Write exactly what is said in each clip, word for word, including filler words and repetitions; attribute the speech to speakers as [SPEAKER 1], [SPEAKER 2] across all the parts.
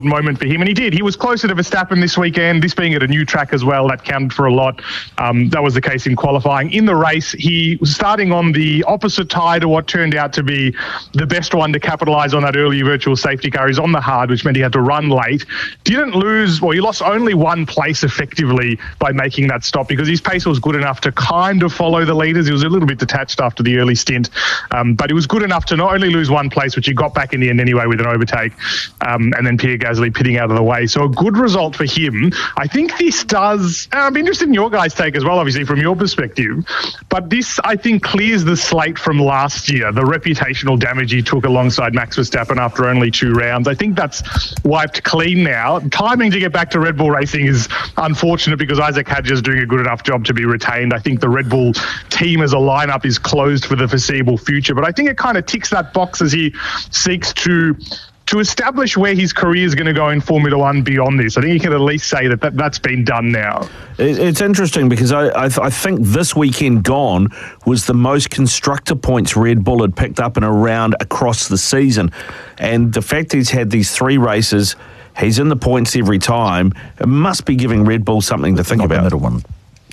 [SPEAKER 1] moment for him, and he did. He was closer to Verstappen this weekend, this being at a new track as well. That counted for a lot. Um, that was the case in qualifying. In the race, he was starting on the opposite tyre to what turned out to be the best one to capitalise on that early virtual safety car. He's on the hard, which meant he had to run late. Didn't lose, well, he lost only one place effectively by making that stop because his pace was good enough to kind of follow the leaders. He was a little bit detached after the early stint, um, but he was good enough to not only lose one place, which he got back in the end anyway with an overtake, um, and then Pierre Gasly pitting out of the way. So a good result for him. I think this does, and I'm interested in your guys' take as well, obviously, from your perspective, but this, I think, clears the slate from last year, the reputational damage he took alongside Max Verstappen after only two rounds. I think that's wiped clean now. Timing to get back to Red Bull Racing is unfortunate because Isaac Hadjar is doing a good enough job to be retained. I think the Red Bull team as a lineup is closed for the foreseeable future, but I think it kind of ticks that box as he seeks to to establish where his career is going to go in Formula One beyond this. I think you can at least say that, that that's been done now.
[SPEAKER 2] It's interesting because I, I, I think this weekend gone was the most constructor points Red Bull had picked up in a round across the season. And the fact he's had these three races, he's in the points every time, it must be giving Red Bull something to think
[SPEAKER 3] Not
[SPEAKER 2] about.
[SPEAKER 3] The middle one.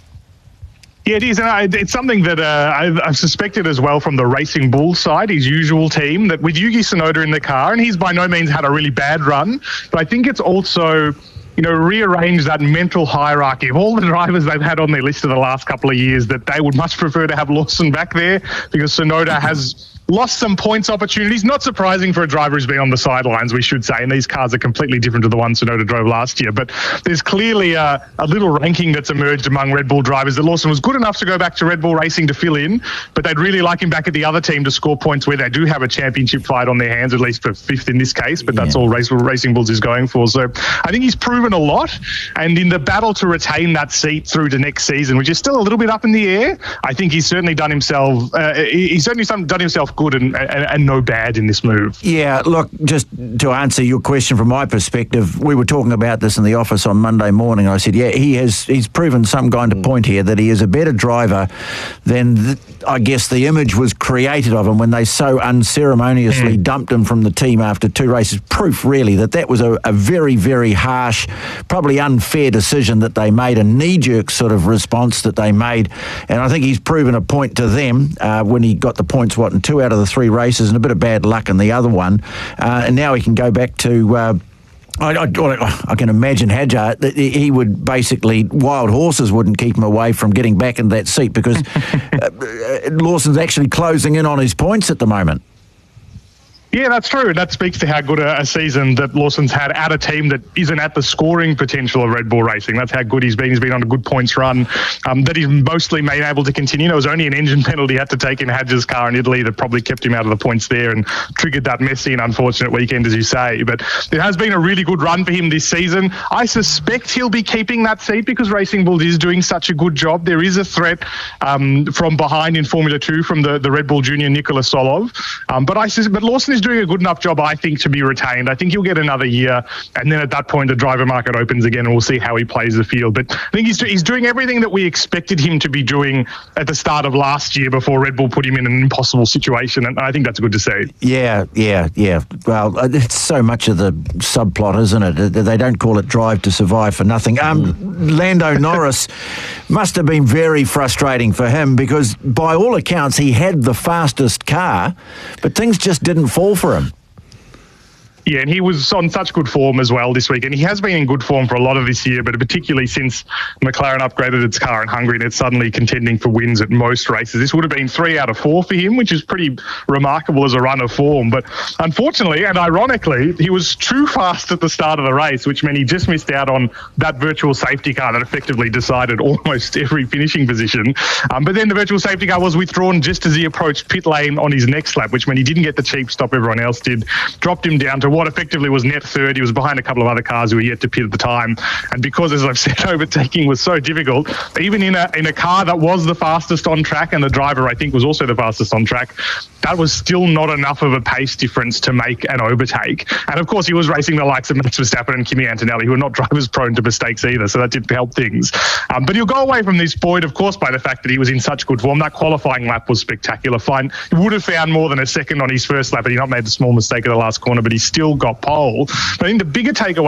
[SPEAKER 1] Yeah, it is. And I, it's something that uh, I've, I've suspected as well from the Racing Bull side, his usual team, that with Yuki Tsunoda in the car, and he's by no means had a really bad run, but I think it's also, you know, rearrange that mental hierarchy of all the drivers they've had on their list of the last couple of years, that they would much prefer to have Lawson back there because Tsunoda has lost some points opportunities. Not surprising for a driver who's been on the sidelines, we should say, and these cars are completely different to the ones Tsunoda drove last year. But there's clearly a, a little ranking that's emerged among Red Bull drivers that Lawson was good enough to go back to Red Bull Racing to fill in, but they'd really like him back at the other team to score points where they do have a championship fight on their hands, at least for fifth in this case, but that's yeah. all Race, Racing Bulls is going for. So I think he's proven a lot, and in the battle to retain that seat through to next season, which is still a little bit up in the air, I think he's certainly done himself, uh, he's certainly done himself good and, and, and no bad in this move.
[SPEAKER 3] Yeah, look, just to answer your question from my perspective, we were talking about this in the office on Monday morning. I said, yeah, he has he's proven some kind of point here that he is a better driver than the, I guess the image was created of him when they so unceremoniously mm. dumped him from the team after two races. Proof, really, that that was a, a very, very harsh, probably unfair decision that they made, a knee-jerk sort of response that they made. And I think he's proven a point to them uh, when he got the points, what, in two out of the three races and a bit of bad luck in the other one. Uh, and now he can go back to... Uh, I, I, I can imagine Hadjar, that he would basically, wild horses wouldn't keep him away from getting back in that seat because uh, Lawson's actually closing in on his points at the moment.
[SPEAKER 1] Yeah, that's true. That speaks to how good a, a season that Lawson's had at a team that isn't at the scoring potential of Red Bull Racing. That's how good he's been. He's been on a good points run um, that he's mostly been able to continue. There was only an engine penalty he had to take in Hadjar's car in Italy that probably kept him out of the points there and triggered that messy and unfortunate weekend, as you say. But it has been a really good run for him this season. I suspect he'll be keeping that seat because Racing Bulls is doing such a good job. There is a threat um, from behind in Formula Two from the, the Red Bull junior Nikola Solov. Um, but I but Lawson is doing a good enough job, I think, to be retained. I think he'll get another year, and then at that point the driver market opens again and we'll see how he plays the field. But I think he's, he's doing everything that we expected him to be doing at the start of last year before Red Bull put him in an impossible situation, and I think that's good to see.
[SPEAKER 3] Yeah, yeah, yeah. Well, it's so much of the subplot, isn't it? They don't call it Drive to Survive for nothing. Um, mm. Lando Norris must have been very frustrating for him because by all accounts he had the fastest car, but things just didn't fall for him.
[SPEAKER 1] Yeah, and he was on such good form as well this week. And he has been in good form for a lot of this year, but particularly since McLaren upgraded its car in Hungary and it's suddenly contending for wins at most races. This would have been three out of four for him, which is pretty remarkable as a run of form. But unfortunately and ironically, he was too fast at the start of the race, which meant he just missed out on that virtual safety car that effectively decided almost every finishing position. Um, but then the virtual safety car was withdrawn just as he approached pit lane on his next lap, which meant he didn't get the cheap stop everyone else did, dropped him down to what effectively was net third. He was behind a couple of other cars who were yet to pit at the time. And because, as I've said, overtaking was so difficult, even in a in a car that was the fastest on track and the driver, I think, was also the fastest on track, that was still not enough of a pace difference to make an overtake. And of course, he was racing the likes of Max Verstappen and Kimi Antonelli, who are not drivers prone to mistakes either, so that didn't help things. Um, but he'll go away from this buoyed, of course, by the fact that he was in such good form. That qualifying lap was spectacular. Fine. He would have found more than a second on his first lap had he not made the small mistake at the last corner, but he still still got pole. But I think the bigger takeaway